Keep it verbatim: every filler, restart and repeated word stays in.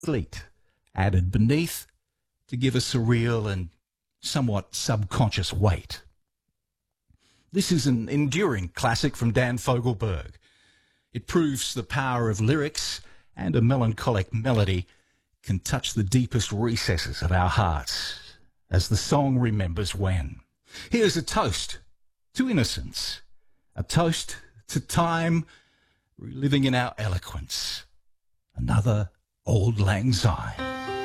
fleet added beneath to give a surreal and somewhat subconscious weight. This is an enduring classic from Dan Fogelberg. It proves the power of lyrics and a melancholic melody can touch the deepest recesses of our hearts, as the song remembers when. Here's a toast to innocence, a toast to time reliving in our eloquence, another Auld Lang Syne.